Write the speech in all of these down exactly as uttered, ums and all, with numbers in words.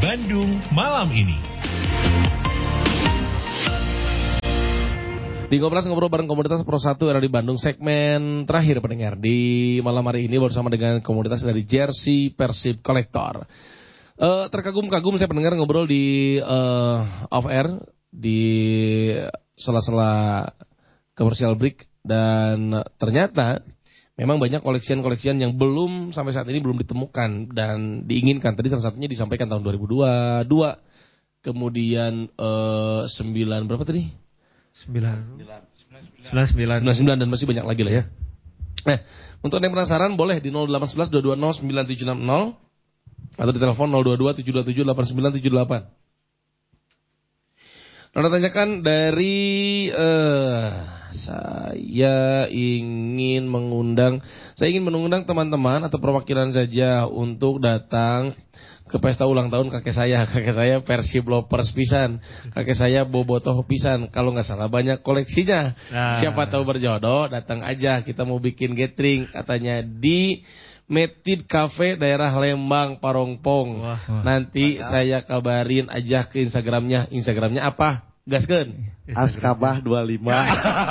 Bandung malam ini. Di Ngobras ngobrol bareng komunitas Pro satu era di Bandung, segmen terakhir pendengar di malam hari ini bersama dengan komunitas dari Jersey Persib Collector. Uh, terkagum-kagum saya pendengar ngobrol di uh, off air di sela-sela commercial break, dan ternyata memang banyak koleksian-koleksian yang belum sampai saat ini belum ditemukan dan diinginkan. Tadi salah satunya disampaikan tahun dua ribu dua puluh dua, kemudian uh, sembilan berapa tadi? sembilan sembilan sembilan sembilan dan masih banyak lagi lah ya. Nah, untuk yang penasaran boleh di nol delapan satu satu dua dua nol sembilan tujuh enam nol atau di telepon nol dua dua tujuh dua tujuh delapan sembilan tujuh delapan. Lalu tanyakan dari uh, saya ingin mengundang saya ingin mengundang teman-teman atau perwakilan saja untuk datang ke pesta ulang tahun kakek saya. Kakek saya Persib lovers pisan. Kakek saya bobotoh pisan. Kalau nggak salah banyak koleksinya. Nah. Siapa tahu berjodoh, datang aja. Kita mau bikin gathering katanya di Metid Cafe daerah Lembang Parongpong. Wah, wah. Nanti Mantap. Saya kabarin aja ke Instagramnya. Instagramnya apa? Gaskeun. Askabah dua puluh lima.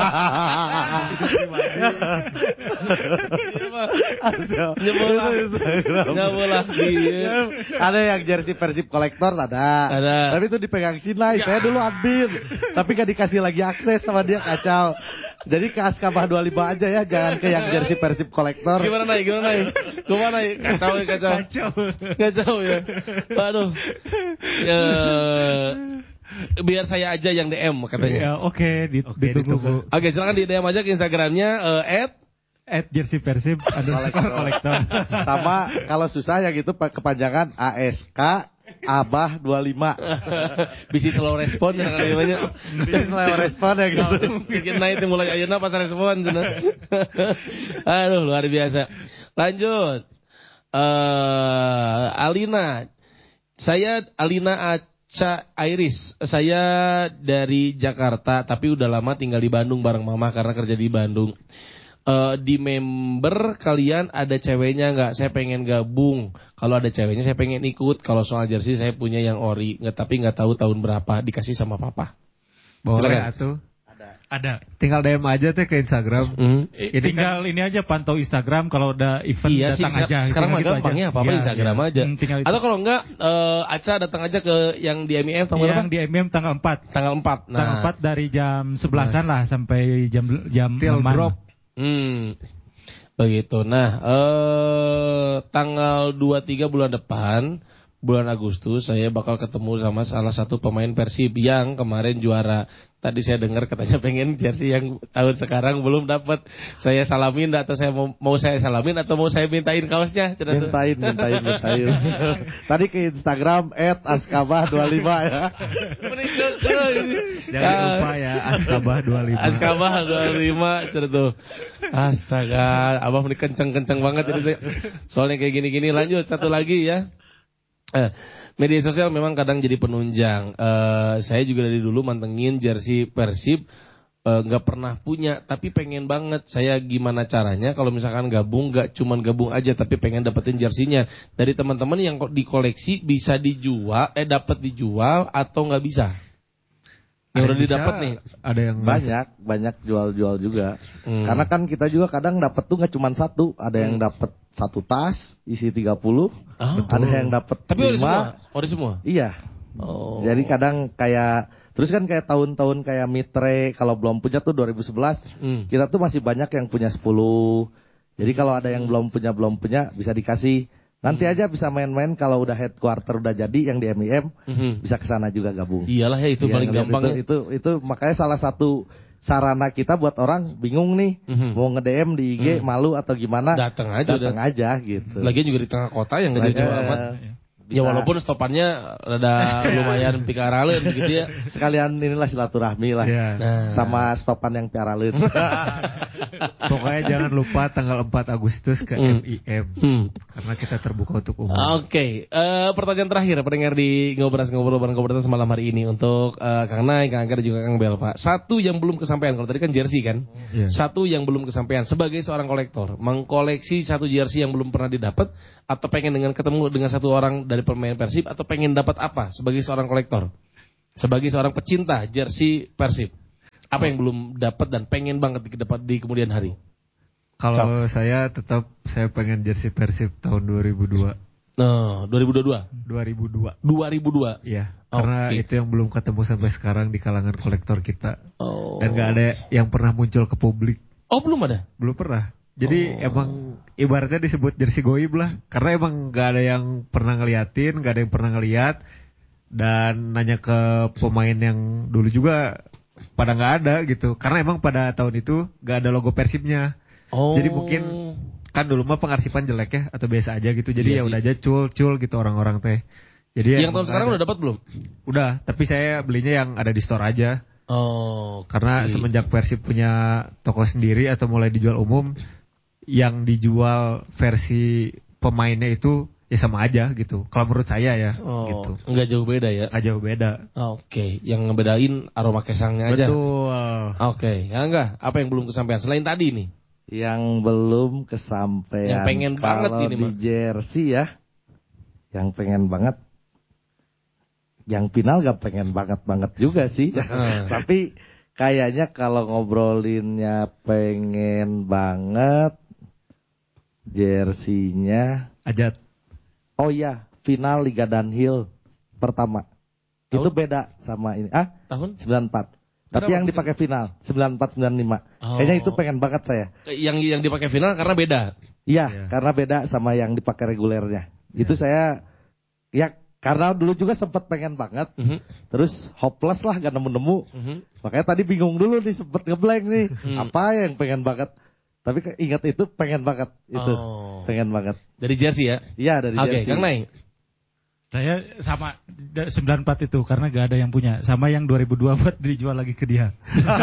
Nyebelah. Nyebelah. Ada yang jersey Persib kolektor ada. Ada. Tapi itu dipegang Sinai. Saya dulu admin. Tapi gak dikasih lagi akses sama dia, kacau. Jadi ke Askabah dua puluh lima aja ya, jangan ke yang jersey Persib kolektor. Gimana naik? Gimana naik? Gimana naik? Kacau ya, kacau. Kacau. Kacau ya. Aduh. Ya. Biar saya aja yang D M katanya. Ya, oke, okay, di, okay, ditunggu. Oke, okay, silakan di D M aja ke Instagramnya uh, at at jersey persib underscore kolektor. Sama kalau susah ya gitu kepanjangan A S K Abah dua puluh lima. Bisa slow respon ya kali banyak. Bisa slow respon ya gitu. Bikin naik mulai ayeuna pas respon cenah. Aduh, luar biasa. Lanjut. Uh, Alina. Saya Alina Aca Iris, saya dari Jakarta tapi udah lama tinggal di Bandung bareng mama karena kerja di Bandung. Uh, di member kalian ada ceweknya nggak? Saya pengen gabung. Kalau ada ceweknya saya pengen ikut. Kalau soal jersey saya punya yang ori, nggak tapi nggak tahu tahun berapa, dikasih sama papa. Boleh atuh. Ada. Tinggal D M aja teh ke Instagram. Mm. Ini tinggal kan, ini aja pantau Instagram, kalau udah event iya datang sih, aja. Sekarang mah gitu gampangnya apa-apa ya, Instagram ya. Aja. Hmm, atau kalau enggak uh, Aca datang aja ke yang di M I M tanggal berapa? Yang di M I M tanggal empat. Tanggal empat. Nah. Tanggal empat dari jam sebelasan lah sampai jam jam Till drop. Hmm. Begitu. Nah, uh, tanggal dua puluh tiga bulan depan, bulan Agustus saya bakal ketemu sama salah satu pemain Persib yang kemarin juara. Tadi saya dengar katanya pengen jersey yang tahun sekarang belum dapat. Saya salamin atau saya mau, mau saya salamin atau mau saya mintain kaosnya? Mintain, mintain, mintain. Tadi ke Instagram at askabah dua puluh lima ya. Jangan lupa ya Askabah dua puluh lima. Askabah dua puluh lima tuh. Astaga, abah ini kenceng-kenceng banget ini. Soalnya kayak gini-gini. Lanjut satu lagi ya. Eh, media sosial memang kadang jadi penunjang. Uh, saya juga dari dulu mantengin jersey Persib, nggak uh, pernah punya, tapi pengen banget. Saya gimana caranya kalau misalkan gabung, nggak cuman gabung aja, tapi pengen dapetin jersinya dari teman-teman yang dikoleksi, bisa dijual, eh dapat dijual atau nggak bisa? Yang udah didapat nih, ada yang banyak, bisa. banyak jual-jual juga. Hmm. Karena kan kita juga kadang dapat tuh nggak cuma satu, ada yang hmm. dapat satu tas isi tiga puluh, oh, ada betul. yang dapat tapi ori semua, ori semua. Iya. Oh. Jadi kadang kayak terus kan kayak tahun-tahun kayak Mitre kalau belum punya tuh dua ribu sebelas, hmm. kita tuh masih banyak yang punya sepuluh. Jadi kalau ada yang belum punya belum punya bisa dikasih. Nanti aja bisa main-main kalau udah headquarter udah jadi yang di M I M, mm-hmm. bisa kesana juga gabung. Iyalah ya itu ya, paling gampang. Itu, itu itu makanya salah satu sarana kita buat orang bingung nih, mm-hmm. mau nge-D M di I G mm. malu atau gimana? Datang aja, datang aja gitu. Lagian juga di tengah kota yang gede jauh amat. Ya walaupun stopannya rada lumayan pikaraleun gitu ya. Sekalian inilah silaturahmi lah. Yeah. Nah. Sama stopan yang pikaraleun. Pokoknya jangan lupa tanggal empat Agustus ke hmm. M I M. Hmm. Karena kita terbuka untuk umum. Oke, okay. uh, pertanyaan terakhir pendengar di Ngobras Ngobrol bareng Komunitas malam hari ini untuk uh, Kang Nay, Kang Agar juga Kang Belva. Satu yang belum kesampaian, kalau tadi kan jersey kan. Yeah. Satu yang belum kesampaian sebagai seorang kolektor, mengkoleksi satu jersey yang belum pernah didapat atau pengen dengan ketemu dengan satu orang dari dari pemain Persib atau pengen dapat apa sebagai seorang kolektor? Sebagai seorang pecinta jersey Persib. Apa yang belum dapat dan pengen banget dapat di kemudian hari? Kalau saya tetap saya pengen jersey Persib tahun dua ribu dua. No, dua ribu dua puluh dua. dua ribu dua. dua ribu dua. Iya, karena okay. itu yang belum ketemu sampai sekarang di kalangan kolektor kita. Oh. Dan gak ada yang pernah muncul ke publik. Oh, belum ada? Belum pernah. Jadi oh. emang ibaratnya disebut jersey goib lah. Karena emang gak ada yang pernah ngeliatin, gak ada yang pernah ngeliat. Dan nanya ke pemain yang dulu juga pada gak ada gitu. Karena emang pada tahun itu gak ada logo Persibnya. Oh. Jadi mungkin kan dulu mah pengarsipan jelek ya atau biasa aja gitu. Jadi iya ya sih. Udah aja cul-cul gitu orang-orang teh. Jadi yang tahun sekarang ada. Udah dapat belum? Udah, tapi saya belinya yang ada di store aja. Oh. Karena okay. semenjak Persib punya toko sendiri atau mulai dijual umum, yang dijual versi pemainnya itu ya sama aja gitu. Kalau menurut saya ya oh, gitu. Enggak jauh beda ya? Enggak jauh beda. Oke, okay. Yang ngebedain aroma kesangnya aja. Betul. Oke, okay. Ya enggak? Apa yang belum kesampaian selain tadi nih? Yang belum kesampaian. Yang pengen banget ini mah. Di jersey ya. Yang pengen banget. Yang final gak pengen banget-banget juga sih. Hmm. Tapi kayaknya kalau ngobrolinnya pengen banget. Jersey-nya. Ajat. Oh iya, final Liga Dunhill pertama. Tahun? Itu beda sama ini. Ah, tahun? sembilan puluh empat. Tapi Berapa? Yang dipakai final sembilan puluh empat sembilan puluh lima. Oh. Kayaknya itu pengen banget saya. Yang yang dipakai final karena beda. Iya, yeah. Karena beda sama yang dipakai regulernya. Yeah. Itu saya ya karena dulu juga sempat pengen banget. Mm-hmm. Terus hopeless lah gak nemu-nemu. Mm-hmm. Makanya tadi bingung dulu nih, sempet ngeblank nih. Mm. Apa yang pengen banget? Tapi ingat itu pengen banget itu. Oh. Pengen banget. Dari jersey ya? Iya, dari okay, jersey. Oke, Kang Nay. Saya sama sembilan puluh empat itu karena gak ada yang punya. Sama yang dua ribu dua buat dijual lagi ke dia.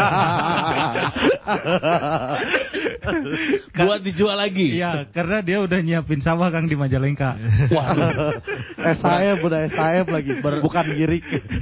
Buat dijual lagi? Iya, karena dia udah nyiapin sawah Kang di Majalengka. Waduh. S A F udah S A F lagi, bukan girik.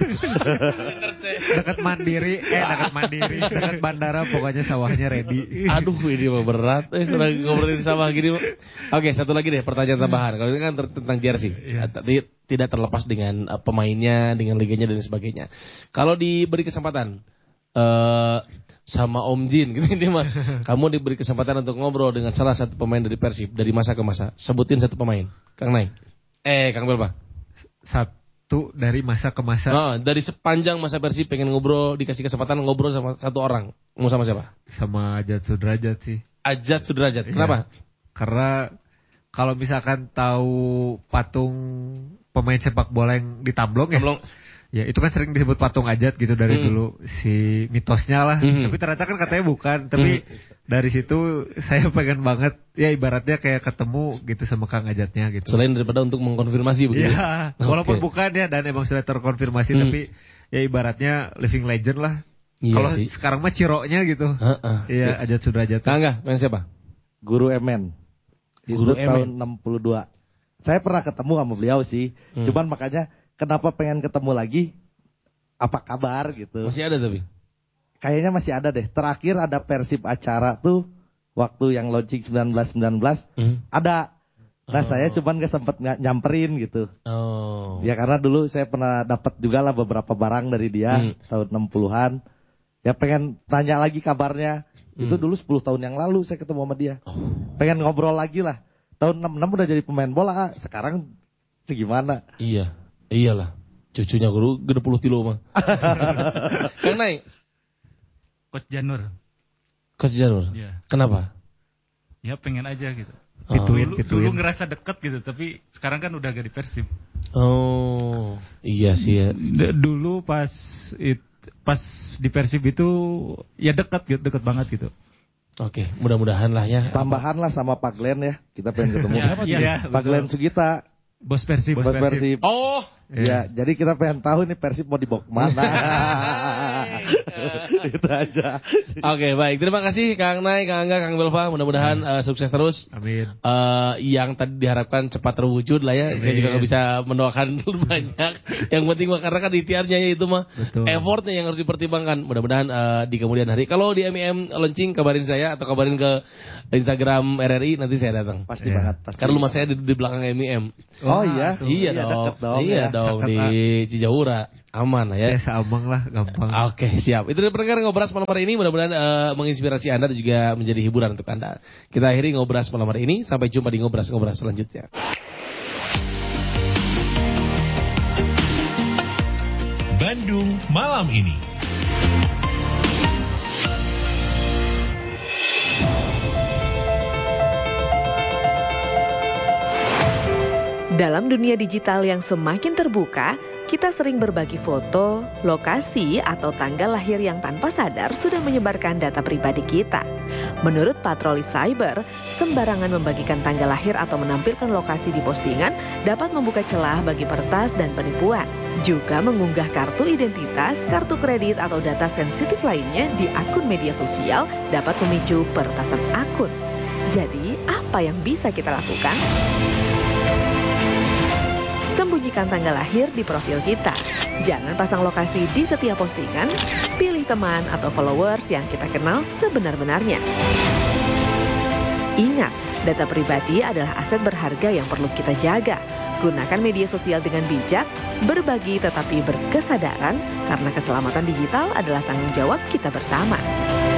Dekat Mandiri, eh dekat Mandiri, dekat bandara pokoknya sawahnya ready. Aduh, ini mah berat. Eh, sudah ngobrolin sawah gini. Oke, satu lagi deh pertanyaan tambahan. Kalau ini kan tentang jersey. Ya. Tadi tidak terlepas dengan uh, pemainnya, dengan liganya dan sebagainya. Kalau diberi kesempatan uh, sama Om Jin gitu ini mah, kamu diberi kesempatan untuk ngobrol dengan salah satu pemain dari Persib dari masa ke masa. Sebutin satu pemain. Kang Nay. Eh, Kang Belva. Satu dari masa ke masa. Oh, dari sepanjang masa Persib pengen ngobrol, dikasih kesempatan ngobrol sama satu orang. Mau sama siapa? Sama Ajat Sudrajat sih. Ajat Sudrajat. Kenapa? Ya, karena kalau misalkan tahu patung pemain sepak bola yang di Tamblong ya. Tamblong. Ya itu kan sering disebut patung Ajat gitu dari hmm. dulu si mitosnya lah. Hmm. Tapi ternyata kan katanya bukan. Tapi hmm. dari situ saya pengen banget ya ibaratnya kayak ketemu gitu sama Kang Ajatnya gitu. Selain daripada untuk mengkonfirmasi begitu. Ya, walaupun okay. bukan ya dan emang sudah terkonfirmasi hmm. tapi ya ibaratnya living legend lah. Iya kalau sih. Sekarang mah Ciroknya gitu. Iya, Ajat Sudrajat. Kang main siapa? Guru Emen. Guru Emen tahun enam puluh dua. Saya pernah ketemu sama beliau sih. Hmm. Cuman makanya kenapa pengen ketemu lagi? Apa kabar gitu? Masih ada tapi? Kayaknya masih ada deh. Terakhir ada Persib acara tuh waktu yang launching sembilan belas sembilan belas hmm. ada. Nah oh. saya cuman gak sempet nyamperin gitu. Oh. Ya karena dulu saya pernah dapat juga lah beberapa barang dari dia hmm. tahun enam puluhan. Ya pengen tanya lagi kabarnya. Hmm. Itu dulu sepuluh tahun yang lalu saya ketemu sama dia. Oh. Pengen ngobrol lagi lah. Tahun enam puluh enam udah jadi pemain bola, sekarang segimana? Iya, iyalah. Cucunya guru gede puluh kilo mah. Kang Nay. Coach Janur. Coach Janur? Iya. Kenapa? Ya pengen aja gitu. Oh. Dulu, dulu ngerasa deket gitu, tapi sekarang kan udah gak di Persib. Oh, iya sih ya. D- dulu pas it, pas di Persib itu ya dekat gitu, dekat banget gitu. Oke, mudah-mudahan lah ya. Tambahan lah sama Pak Glenn ya. Kita pengen ketemu. Siapa ya, ya, Pak Glenn Sugita. Bos Persib. Bos Persib. Oh. Ya, jadi kita pengen tahu nih Persib mau dibawa kemana. Itu aja. Oke, baik. Terima kasih Kang Nay, Kang Angga, Kang Belva. Mudah-mudahan uh, sukses terus. Amin. Uh, yang tadi diharapkan cepat terwujud lah ya. Amin. Saya juga nggak bisa mendoakan banyak. Yang penting mah karena kan ikhtiarnya ya itu mah. Betul. Effortnya yang harus dipertimbangkan. Mudah-mudahan uh, di kemudian hari. Kalau di M I M launching kabarin saya atau kabarin ke Instagram R R I nanti saya datang. Pasti ya. Banget. Pasti. Karena rumah saya di, di belakang M I M. Oh iya, Iya, iya, dong, deket dong, iya ya. dong Deket, di Cijaura, aman lah ya. Ya seambang lah, gampang. Oke, siap. Itu dari pendengar Ngobras malam hari ini. Mudah-mudahan eh, menginspirasi Anda dan juga menjadi hiburan untuk Anda. Kita akhiri Ngobras malam hari ini. Sampai jumpa di Ngobras-Ngobras selanjutnya. Bandung malam ini. Dalam dunia digital yang semakin terbuka, kita sering berbagi foto, lokasi, atau tanggal lahir yang tanpa sadar sudah menyebarkan data pribadi kita. Menurut patroli cyber, sembarangan membagikan tanggal lahir atau menampilkan lokasi di postingan dapat membuka celah bagi peretas dan penipuan. Juga mengunggah kartu identitas, kartu kredit, atau data sensitif lainnya di akun media sosial dapat memicu peretasan akun. Jadi, apa yang bisa kita lakukan? Sembunyikan tanggal lahir di profil kita. Jangan pasang lokasi di setiap postingan. Pilih teman atau followers yang kita kenal sebenar-benarnya. Ingat, data pribadi adalah aset berharga yang perlu kita jaga. Gunakan media sosial dengan bijak, berbagi tetapi berkesadaran, karena keselamatan digital adalah tanggung jawab kita bersama.